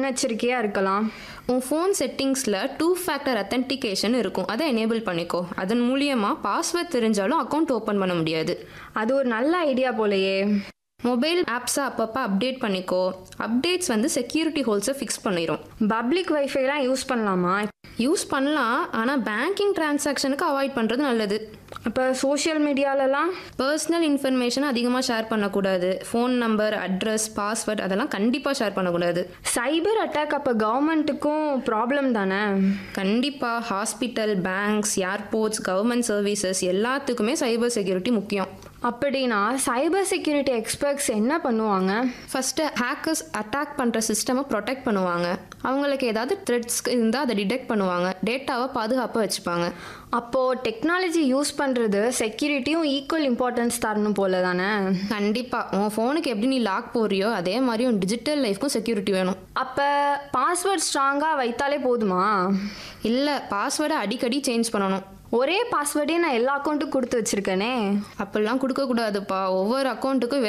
முன்னெச்சரிக்கையாக இருக்கலாம்? உன் ஃபோன் செட்டிங்ஸில் 2 ஃபேக்டர் அத்தென்டிகேஷன் இருக்கும், அதை எனேபிள் பண்ணிக்கோ. அதன் மூலியமாக பாஸ்வேர்ட் தெரிஞ்சாலும் அக்கௌண்ட் ஓப்பன் பண்ண முடியாது. அது ஒரு நல்ல ஐடியா போலயே. மொபைல் ஆப்ஸை அப்பப்போ அப்டேட் பண்ணிக்கோ. அப்டேட்ஸ் வந்து செக்யூரிட்டி ஹோல்ஸை ஃபிக்ஸ் பண்ணிடும். பப்ளிக் வைஃபைலாம் யூஸ் பண்ணலாமா? யூஸ் பண்ணலாம், ஆனால் பேங்கிங் டிரான்சாக்ஷனுக்கு அவாய்ட் பண்ணுறது நல்லது. அப்போ சோஷியல் மீடியாலலாம்? பர்சனல் இன்ஃபர்மேஷன் அதிகமாக ஷேர் பண்ணக்கூடாது. ஃபோன் நம்பர், அட்ரஸ், பாஸ்வேர்ட் அதெல்லாம் கண்டிப்பாக ஷேர் பண்ணக்கூடாது. சைபர் அட்டாக் அப்போ கவர்மெண்ட்டுக்கும் ப்ராப்ளம் தானே? கண்டிப்பாக hospital, banks, airports, government services எல்லாத்துக்குமே சைபர் செக்யூரிட்டி முக்கியம். அப்படின்னா சைபர் செக்யூரிட்டி எக்ஸ்பர்ட்ஸ் என்ன பண்ணுவாங்க? ஃபஸ்ட்டு ஹேக்கர்ஸ் அட்டாக் பண்ணுற சிஸ்டமை ப்ரொடெக்ட் பண்ணுவாங்க. அவங்களுக்கு ஏதாவது த்ரெட்ஸ் இருந்தால் அதை டிடெக்ட் பண்ணுவாங்க. டேட்டாவை பாதுகாப்பாக வச்சுப்பாங்க. அப்போது டெக்னாலஜி யூஸ் பண்ணுறது செக்யூரிட்டியும் ஈக்குவல் இம்பார்ட்டன்ஸ் தரணும் போல தானே? கண்டிப்பாக. உன் ஃபோனுக்கு எப்படி நீ லாக் போடுறியோ அதே மாதிரி உன் டிஜிட்டல் லைஃப்க்கும் செக்யூரிட்டி வேணும். அப்போ பாஸ்வேர்ட் ஸ்ட்ராங்காக வைத்தாலே போதுமா? இல்லை, பாஸ்வேர்டை அடிக்கடி சேஞ்ச் பண்ணணும். ஒரே பாஸ்வேர்டே நான் எல்லா அக்கௌண்ட்டுக்கும் கொடுத்து வச்சுருக்கேனே. அப்படிலாம் கொடுக்கக்கூடாதுப்பா. ஒவ்வொரு அக்கௌண்ட்டுக்கும்